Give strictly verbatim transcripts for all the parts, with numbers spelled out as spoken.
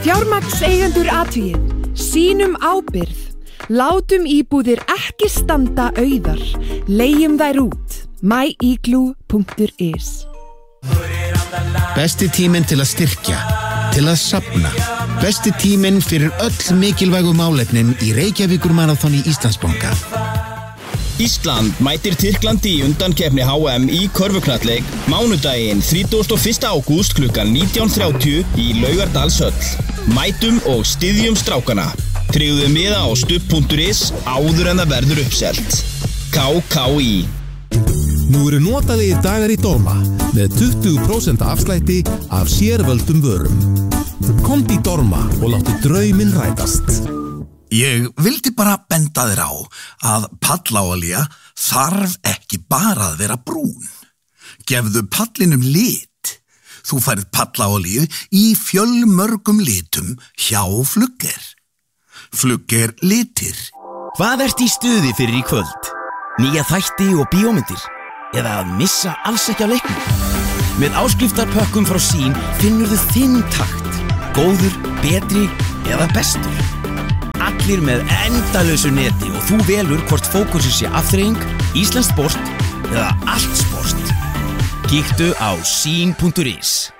Fjármagnseigendur athugið, sýnum ábyrgð, látum íbúðir ekki standa auðar, leigjum þær út. my igloo punktur is Besti tíminn til að styrkja, til að safna. Besti tíminn fyrir öll mikilvægu málefnin í Reykjavíkur Marathon í Íslandsbanka. Ísland mætir Tyrklandi í undankeppni H M í körfuknattleik mánudaginn þrítugasta og fyrsta ágúst klukkan nítján þrjátíu í Laugardalshöll. Mætum og styðjum strákana. Tryggðu miða á stubb punktur is áður en það verður uppselt. K K í Nú eru notalegir dagar í Dorma með tuttugu prósent afslætti af sérvöldum vörum. Komdu í Dorma og láttu drauminn rætast. Ég vildi bara benda þér á að pallaolía þarf ekki bara að vera brún. Gefðu pallinum lit. Þú færð pallaolíu í fjölmörgum litum hjá Flugger. Flugger litir. Hvað ert í stuði fyrir í kvöld? Nýja þætti og bíómyndir? Eða að missa alls ekki á leiknum? Með áskriftarpökkum frá Sín finnur þú þinn takt. Góður, betri eða bestur. Allir með endalausu neti og þú velur hvort fókusið sé afþreying, íslenskt sport eða allt sport. Kíktu á sín punktur is.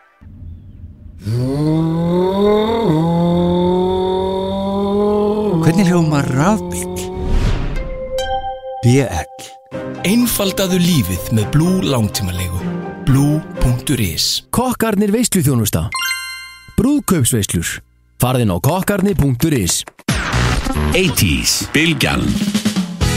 Hvernig hljómar rafbíll? B L. Einfaldaðu lífið með Blue langtímalegu. Blue punktur is. Kokkarnir veisluþjónusta. Brúðkaupsveislur. Farðinn á kokkarnir punktur is. eighties, Bylgjan.